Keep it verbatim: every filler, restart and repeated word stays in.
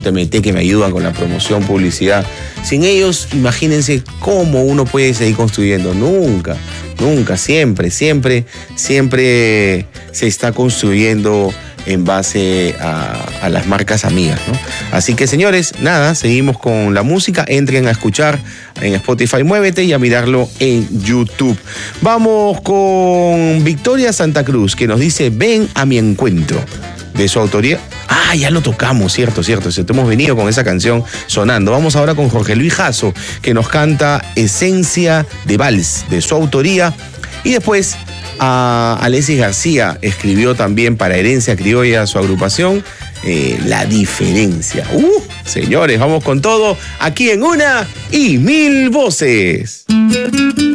T M T que me ayudan con la promoción, publicidad. Sin ellos, imagínense cómo uno puede seguir construyendo. Nunca, nunca, siempre, siempre, siempre se está construyendo en base a, a las marcas amigas, ¿no? Así que, señores, nada, seguimos con la música. Entren a escuchar en Spotify Muévete y a mirarlo en YouTube. Vamos con Victoria Santa Cruz, que nos dice: ven a mi encuentro. De su autoría. Ah, ya lo tocamos, cierto, cierto. Hemos venido con esa canción sonando. Vamos ahora con Jorge Luis Jasso, que nos canta Esencia de Vals, de su autoría. Y después a Alexis García escribió también para Herencia Criolla, su agrupación, eh, La Diferencia. Uh, señores, vamos con todo aquí en Una y Mil Voces.